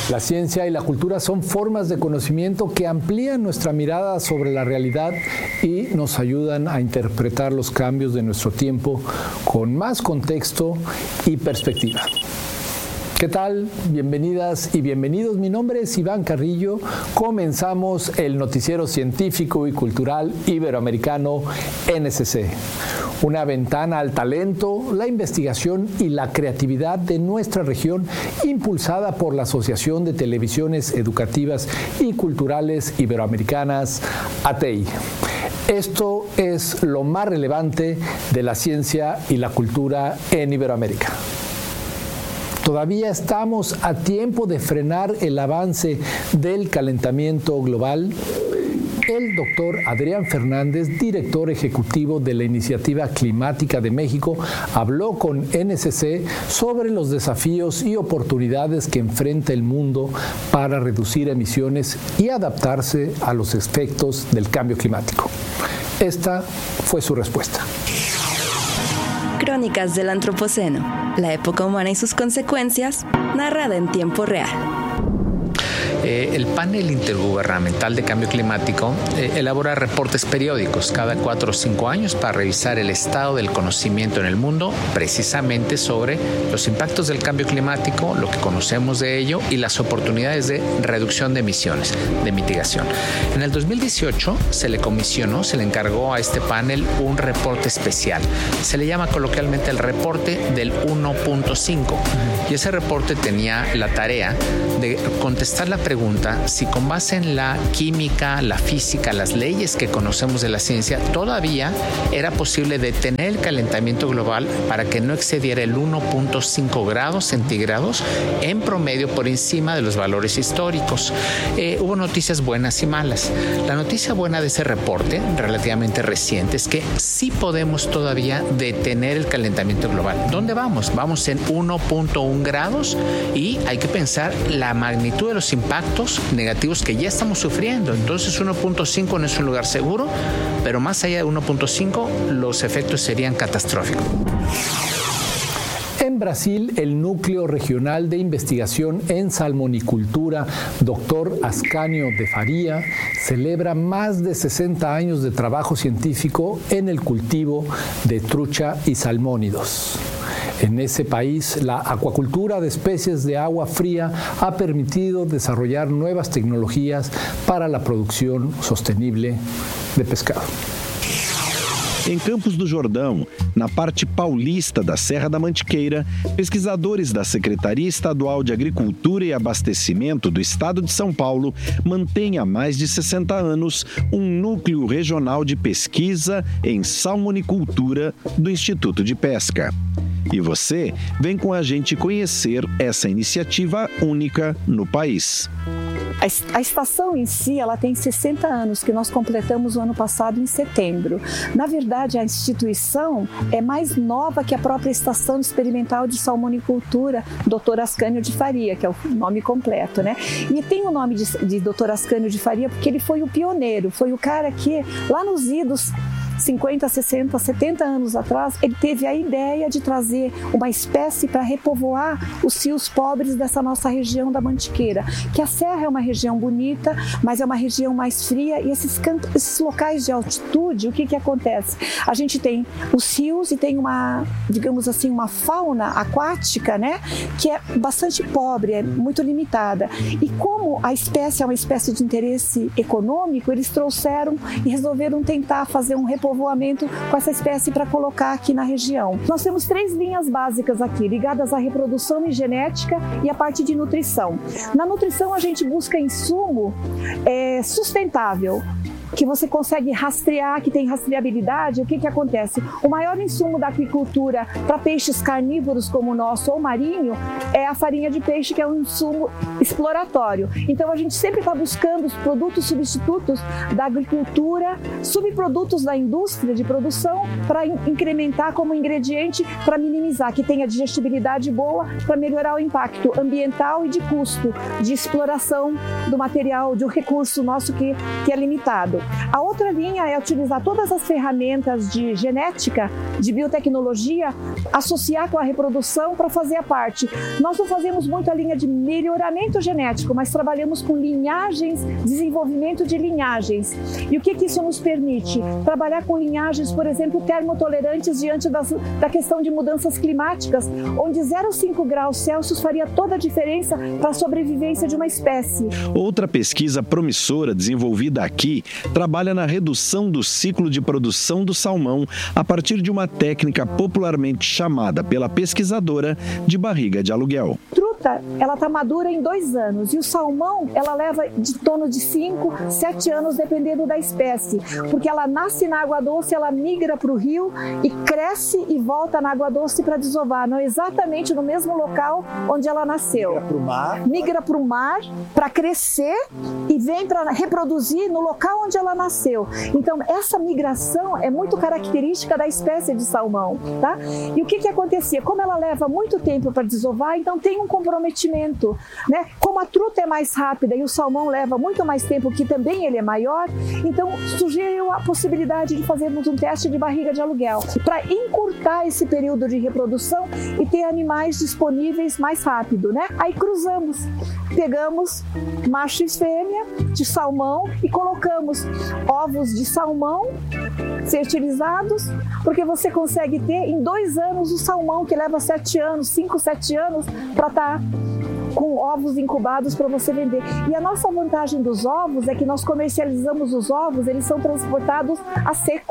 La ciencia y la cultura son formas de conocimiento que amplían nuestra mirada sobre la realidad y nos ayudan a interpretar los cambios de nuestro tiempo con más contexto y perspectiva. ¿Qué tal? Bienvenidas y bienvenidos. Mi nombre es Iván Carrillo. Comenzamos el noticiero científico y cultural iberoamericano NSC. Una ventana al talento, la investigación y la creatividad de nuestra región, impulsada por la Asociación de Televisiones Educativas y Culturales Iberoamericanas, ATEI. Esto es lo más relevante de la ciencia y la cultura en Iberoamérica. Todavía estamos a tiempo de frenar el avance del calentamiento global. El doctor Adrián Fernández, director ejecutivo de la Iniciativa Climática de México, habló con NSC sobre los desafíos y oportunidades que enfrenta el mundo para reducir emisiones y adaptarse a los efectos del cambio climático. Esta fue su respuesta. Crónicas del Antropoceno, la época humana y sus consecuencias, narrada en tiempo real. El panel intergubernamental de cambio climático elabora reportes periódicos cada 4 o 5 años para revisar el estado del conocimiento en el mundo, precisamente sobre los impactos del cambio climático, lo que conocemos de ello y las oportunidades de reducción de emisiones, de mitigación. En el 2018 se le encargó a este panel un reporte especial. Se le llama coloquialmente el reporte del 1.5 y ese reporte tenía la tarea de contestar la pregunta si con base en la química, la física, las leyes que conocemos de la ciencia, todavía era posible detener el calentamiento global para que no excediera el 1.5 grados centígrados en promedio por encima de los valores históricos. Hubo noticias buenas y malas. La noticia buena de ese reporte, relativamente reciente, es que sí podemos todavía detener el calentamiento global. ¿Dónde vamos? Vamos en 1.1 grados y hay que pensar la magnitud de los impactos negativos que ya estamos sufriendo. Entonces 1.5 no es un lugar seguro, pero más allá de 1.5 los efectos serían catastróficos. En Brasil, el Núcleo Regional de Investigación en Salmonicultura, Dr. Ascanio de Faria, celebra más de 60 años de trabajo científico en el cultivo de trucha y salmónidos. En ese país, la acuacultura de especies de agua fría ha permitido desarrollar nuevas tecnologías para la producción sostenible de pescado. Em Campos do Jordão, na parte paulista da Serra da Mantiqueira, pesquisadores da Secretaria Estadual de Agricultura e Abastecimento do Estado de São Paulo mantêm há mais de 60 anos um núcleo regional de pesquisa em salmonicultura do Instituto de Pesca. E você vem com a gente conhecer essa iniciativa única no país. A estação em si, ela tem 60 anos, que nós completamos o ano passado em setembro. Na verdade, a instituição é mais nova que a própria Estação Experimental de Salmonicultura, Dr. Ascanio de Faria, que é o nome completo, né? E tem o nome de Dr. Ascanio de Faria porque ele foi o pioneiro, foi o cara que, lá nos idos 50, 60, 70 anos atrás, ele teve a ideia de trazer uma espécie para repovoar os rios pobres dessa nossa região da Mantiqueira, que a serra é uma região bonita, mas é uma região mais fria e esses locais de altitude, o que acontece? A gente tem os rios e tem uma, digamos assim, uma fauna aquática, né, que é bastante pobre, é muito limitada. E como a espécie é uma espécie de interesse econômico, eles trouxeram e resolveram tentar fazer um repovoamento com essa espécie para colocar aqui na região. Nós temos 3 linhas básicas aqui, ligadas à reprodução e genética e à parte de nutrição. Na nutrição a gente busca insumo sustentável, que você consegue rastrear, que tem rastreabilidade. O que acontece? O maior insumo da aquicultura para peixes carnívoros como o nosso ou marinho é a farinha de peixe, que é um insumo exploratório. Então a gente sempre está buscando os produtos substitutos da agricultura, subprodutos da indústria de produção para incrementar como ingrediente, para minimizar, que tenha digestibilidade boa, para melhorar o impacto ambiental e de custo de exploração do material, de um recurso nosso que é limitado. A outra linha é utilizar todas as ferramentas de genética, de biotecnologia, associar com a reprodução para fazer a parte. Nós não fazemos muito a linha de melhoramento genético, mas trabalhamos com linhagens, desenvolvimento de linhagens. E o que isso nos permite? Trabalhar com linhagens, por exemplo, termotolerantes diante da questão de mudanças climáticas, onde 0,5 graus Celsius faria toda a diferença para a sobrevivência de uma espécie. Outra pesquisa promissora desenvolvida aqui trabalha na redução do ciclo de produção do salmão a partir de uma técnica popularmente chamada pela pesquisadora de barriga de aluguel. Truta, ela está madura em 2 anos e o salmão, ela leva de torno de 5, 7 anos, dependendo da espécie, porque ela nasce na água doce, ela migra para o rio e cresce e volta na água doce para desovar, não exatamente no mesmo local onde ela nasceu. Migra para o mar para crescer e vem para reproduzir no local onde ela nasceu. Então, essa migração é muito característica da espécie de salmão, tá? E o que acontecia? Como ela leva muito tempo para desovar, então tem um comprometimento, né? Como a truta é mais rápida e o salmão leva muito mais tempo, que também ele é maior, então surgiu a possibilidade de fazermos um teste de barriga de aluguel para encurtar esse período de reprodução e ter animais disponíveis mais rápido, né? Aí cruzamos, pegamos macho e fêmea de salmão e colocamos ovos de salmão fertilizados, porque você consegue ter em 2 anos o salmão que leva 7 anos, 5, 7 anos para estar com ovos incubados para você vender. E a nossa vantagem dos ovos é que nós comercializamos os ovos, eles são transportados a seco.